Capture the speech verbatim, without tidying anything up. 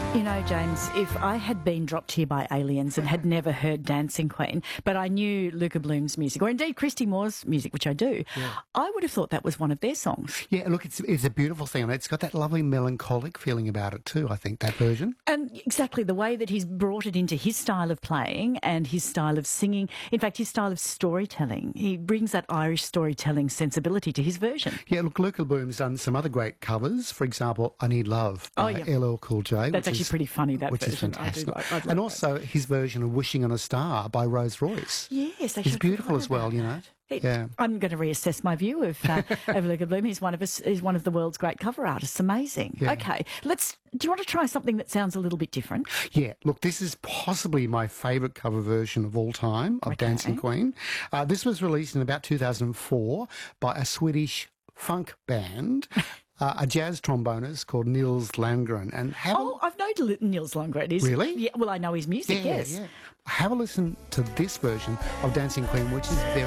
You know, James, if I had been dropped here by aliens and had never heard Dancing Queen, but I knew Luca Bloom's music, or indeed Christy Moore's music, which I do, yeah. I would have thought that was one of their songs. Yeah, look, it's, it's a beautiful thing. It's got that lovely melancholic feeling about it too, I think, that version. And exactly the way that he's brought it into his style of playing and his style of singing, in fact, his style of storytelling. He brings that Irish storytelling sensibility to his version. Yeah, look, Luca Bloom's done some other great covers. For example, I Need Love by oh, yeah. L L Cool J. That's actually is, pretty funny, that which version. is fantastic. I do like, and also that. his version of Wishing on a Star by Rose Royce. Yes, it's beautiful as well, you know. It, yeah. I'm going to reassess my view of, uh, of Luca Bloom. He's one of us. He's one of the world's great cover artists. Amazing. Yeah. Okay, let's. Do you want to try something that sounds a little bit different? Yeah. Look, this is possibly my favourite cover version of all time of okay. Dancing Queen. Uh, this was released in about two thousand four by a Swedish funk band. Uh, a jazz trombonist called Nils Landgren. And have oh, a... I've known Nils Landgren. Is, really? Yeah. Well, I know his music. Yeah, yes. Yeah. Have a listen to this version of Dancing Queen, which is very